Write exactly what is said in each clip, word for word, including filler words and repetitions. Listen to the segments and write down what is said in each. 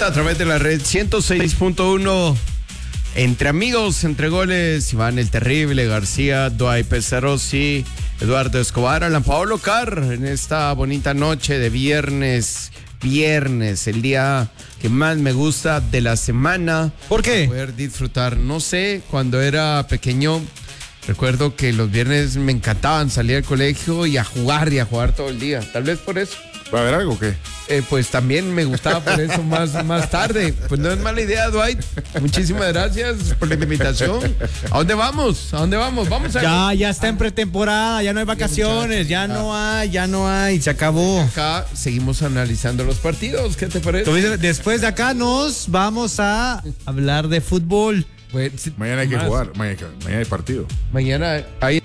a través de la red ciento seis punto uno. Entre amigos, entre goles, Iván el Terrible, García, Dwight Pesarossi, Eduardo Escobar, Alan Paolo Carr, en esta bonita noche de viernes, viernes, el día que más me gusta de la semana. ¿Por qué? Para poder disfrutar, no sé, cuando era pequeño, recuerdo que los viernes me encantaban salir al colegio y a jugar y a jugar todo el día, tal vez por eso. ¿Va a haber algo o qué? Eh, pues también me gustaba por eso más, más tarde. Pues no es mala idea, Dwight. Muchísimas gracias por la invitación. ¿A dónde vamos? ¿A dónde vamos? Vamos a... Ya, ya está en pretemporada, ya no hay vacaciones, ya no hay, ya no hay, se acabó. Acá seguimos analizando los partidos, ¿qué te parece? Entonces, después de acá nos vamos a hablar de fútbol. Pues, sí, Mañana hay que más. jugar, mañana, mañana hay partido. Mañana hay...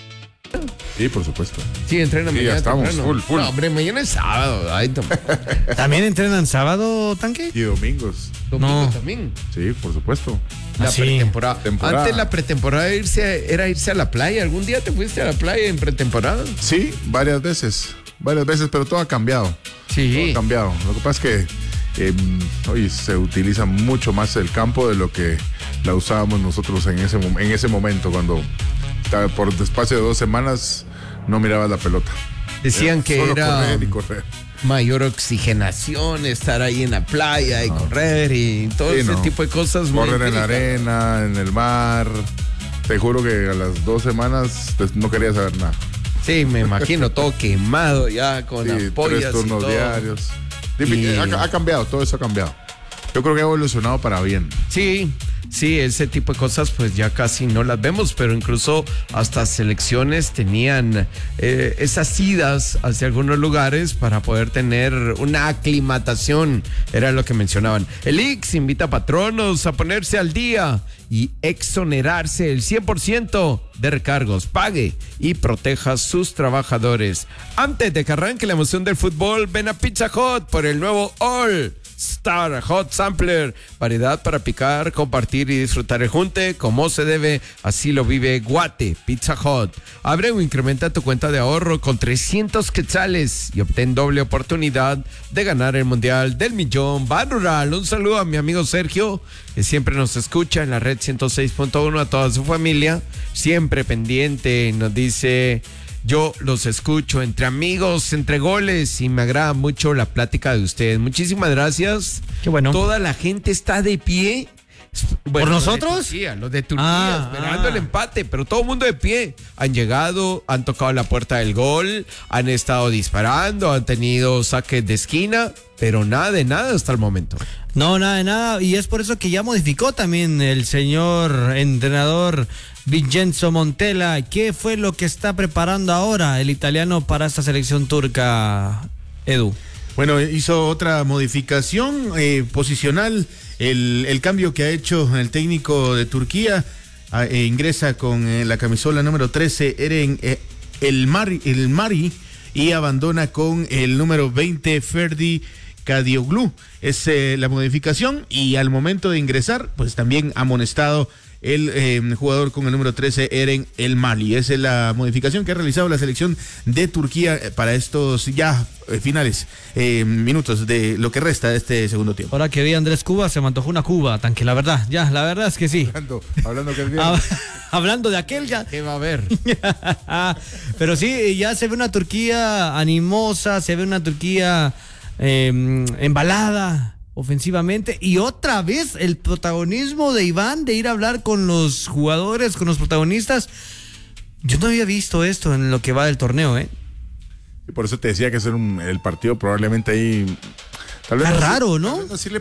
Sí, por supuesto. Sí, entrena Sí, mañana. ya estamos, temprano. full, full. No, hombre, mañana es sábado. Ay, tom- ¿También entrenan sábado, Tanque? Y domingos. domingo No. también. Sí, por supuesto. La Ah, sí. pretemporada. Temporada. Antes la pretemporada era irse, era irse a la playa. ¿Algún día te fuiste a la playa en pretemporada? Sí, varias veces. Varias veces, pero todo ha cambiado. Todo Sí. ha cambiado. Lo que pasa es que eh, hoy se utiliza mucho más el campo de lo que la usábamos nosotros en ese, mom- en ese momento, cuando estaba por espacio de dos semanas no mirabas la pelota. Decían Era que solo era correr y correr. mayor oxigenación, estar ahí en la playa y correr y todo Sí, ese no. tipo de cosas. muy Correr en la delicadas. arena, en el mar. Te juro que a las dos semanas pues, no quería saber nada. Sí, me imagino, todo quemado ya con Sí, ampollas tres y turnos todo. diarios. Y- Ha, ha cambiado, todo eso ha cambiado. Yo creo que ha evolucionado para bien. Sí, sí, ese tipo de cosas pues ya casi no las vemos, pero incluso hasta selecciones tenían eh, esas idas hacia algunos lugares para poder tener una aclimatación, era lo que mencionaban. El I X invita a patronos a ponerse al día y exonerarse el cien por ciento de recargos. Pague y proteja a sus trabajadores. Antes de que arranque la emoción del fútbol, ven a Pizza Hut por el nuevo All Star Hot Sampler, variedad para picar, compartir y disfrutar el junte como se debe, así lo vive Guate Pizza Hut. Abre o incrementa tu cuenta de ahorro con trescientos quetzales y obtén doble oportunidad de ganar el Mundial del Millón. Ban Rural, un saludo a mi amigo Sergio, que siempre nos escucha en la red ciento seis punto uno, a toda su familia, siempre pendiente, nos dice... Yo los escucho entre amigos, entre goles y me agrada mucho la plática de ustedes. Muchísimas gracias. Qué bueno. Toda la gente está de pie. Bueno, ¿Por los de nosotros? Turquía, los de Turquía, Ah, esperando ah. el empate, pero todo el mundo de pie. Han llegado, han tocado la puerta del gol, han estado disparando, han tenido saques de esquina, pero nada de nada hasta el momento. No, nada de nada. Y es por eso que ya modificó también el señor entrenador Vincenzo Montella. ¿Qué fue lo que está preparando ahora el italiano para esta selección turca, Edu? Bueno, hizo otra modificación eh, posicional, el, el cambio que ha hecho el técnico de Turquía, ah, eh, ingresa con eh, la camisola número trece, Eren eh, el, Mari, el Mari, y abandona con el número veinte, Ferdi Kadioglu. Es eh, la modificación, y al momento de ingresar, pues también amonestado el eh, jugador con el número trece, Eren El Mali. Esa es la modificación que ha realizado la selección de Turquía eh, para estos ya eh, finales, eh, minutos de lo que resta de este segundo tiempo. Ahora que vi a Andrés Cuba, se me antojó una Cuba, Tanque, la verdad, ya, la verdad es que sí. Hablando, hablando que es bien. Ah, hablando de aquel ya. ¿Qué va a haber? Pero sí, ya se ve una Turquía animosa, se ve una Turquía eh, embalada ofensivamente, y otra vez el protagonismo de Iván de ir a hablar con los jugadores, con los protagonistas. Yo no había visto esto en lo que va del torneo, ¿eh? Y por eso te decía que es un, el partido probablemente ahí... Tal vez Está no, raro, tal ¿no? vez no sirve